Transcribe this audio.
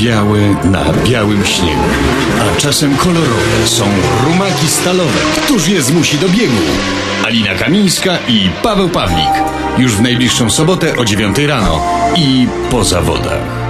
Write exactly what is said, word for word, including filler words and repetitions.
białe na białym śniegu. A czasem kolorowe są rumaki stalowe. Któż je zmusi do biegu? Alina Kamińska i Paweł Pawlik. Już w najbliższą sobotę o dziewiątej rano i po zawodach.